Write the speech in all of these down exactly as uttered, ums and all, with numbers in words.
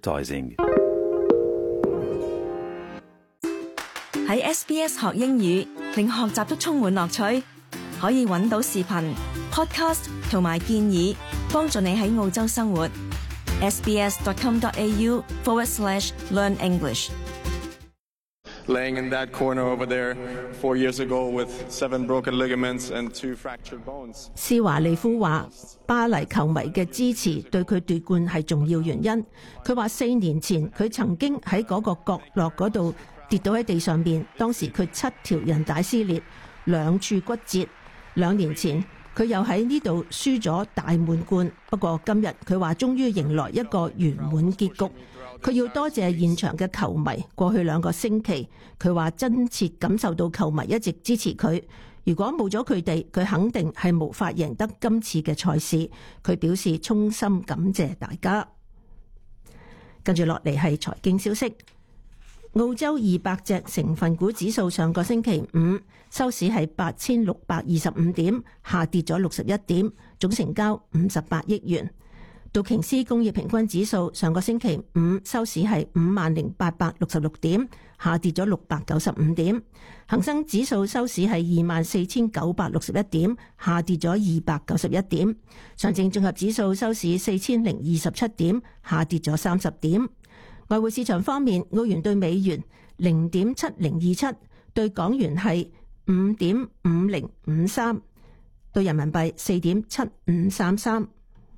advertising. 喺 S B S 學英語，令學習都充滿樂趣。可以揾到視頻、podcast 同埋建議，幫助你喺澳洲生活。sbs.com.au forward slash learn English。 Laying in that corner over there four years ago with seven broken ligaments and two fractured bones. 施華利夫話：巴黎球迷嘅支持對佢奪冠係重要原因。佢話四年前佢曾經喺嗰個角落嗰度跌倒喺地上面，當時佢七條韌帶撕裂，兩處骨折。兩年前佢又喺呢度輸咗大滿貫，不過今日佢話終於迎來一個圓滿結局。佢要多謝現場嘅球迷，過去兩個星期佢話真切感受到球迷一直支持佢。如果冇咗佢哋，佢肯定係無法贏得今次嘅賽事。佢表示衷心感謝大家。跟住落嚟係財經消息。澳洲二百隻成分股指數上個星期五收市係八千六百二十五點，下跌咗六十一點，總成交五十八億元。道瓊斯工業平均指數上個星期五收市係五萬零八百六十六點，下跌咗六百九十五點。恒生指數收市係二萬四千九百六十一點，下跌咗二百九十一點。上證綜合指數收市四千零二十七點，下跌咗三十點。外匯市場方面，澳元對美元零點七零二七，對港元係五點五零五三，對人民幣四點七五三三。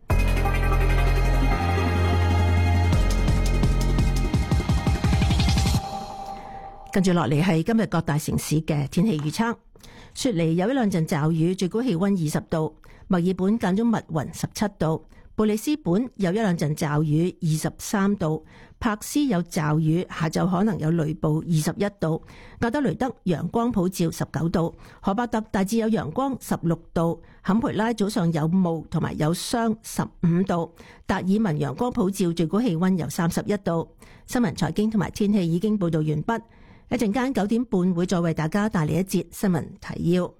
跟住落嚟係今日各大城市嘅天氣預測。雪梨有一兩陣驟雨，最高氣溫二十度；墨爾本間中密雲，十七度；布里斯本有一兩陣驟雨，二十三度；柏斯有驟雨，下晝可能有雷暴，二十一度；阿德雷德陽光普照，十九度；荷伯特大致有陽光，十六度；坎培拉早上有霧同埋有霜，十五度；達爾文陽光普照，最高氣溫有三十一度。新聞財經同埋天氣已經報道完畢。一陣間九點半會再為大家帶嚟一節新聞提要。